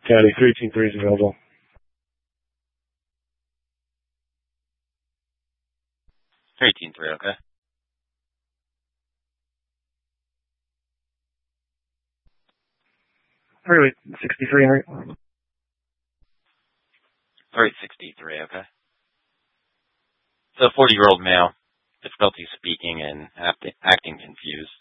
Caddy, 323 is available. 323, okay. Rate 63, Henry. 363, okay. So 40-year-old male, difficulty speaking and acting confused.